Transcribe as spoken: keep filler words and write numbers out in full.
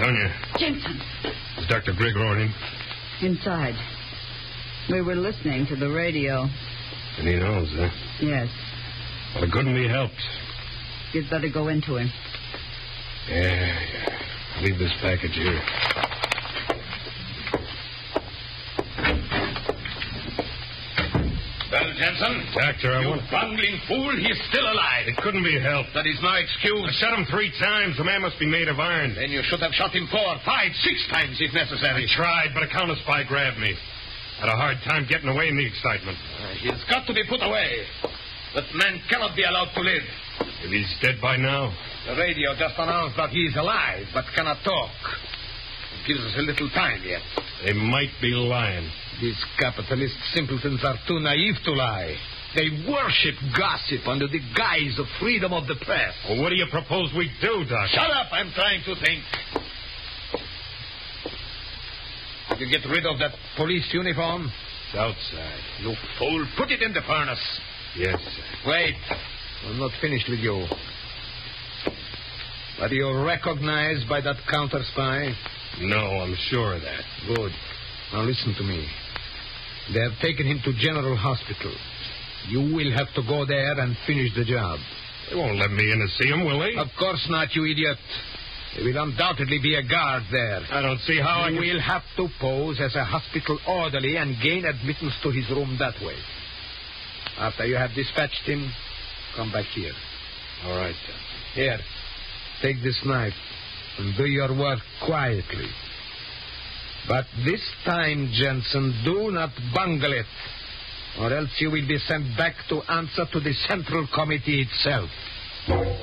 Tonya. Jensen. Is Doctor Grigor in? Inside. We were listening to the radio. And he knows, huh? Yes. Well, it couldn't be helped. You'd better go into him. Yeah, yeah. Leave this package here. Well, Jensen? Doctor, I you want... bungling fool, he's still alive. It couldn't be helped. That is no excuse. I shot him three times. The man must be made of iron. Then you should have shot him four, five, six times if necessary. I tried, but a counter spy grabbed me. Had a hard time getting away in the excitement. Uh, he's got to be put away. That man cannot be allowed to live. If he's dead by now. The radio just announced that he is alive, but cannot talk. It gives us a little time yet. They might be lying. These capitalist simpletons are too naive to lie. They worship gossip under the guise of freedom of the press. Well, what do you propose we do, Doc? Shut up, I'm trying to think. Did you get rid of that police uniform? It's outside. You fool, put it in the furnace. Yes, sir. Wait, I'm not finished with you. Are you recognized by that counter spy? No, I'm sure of that. Good. Now listen to me. They have taken him to General Hospital. You will have to go there and finish the job. They won't let me in to see him, will they? Of course not, you idiot. There will undoubtedly be a guard there. I don't see how I You can... will have to pose as a hospital orderly and gain admittance to his room that way. After you have dispatched him, come back here. All right, then. Here, take this knife and do your work quietly. But this time, Jensen, do not bungle it, or else you will be sent back to answer to the Central Committee itself.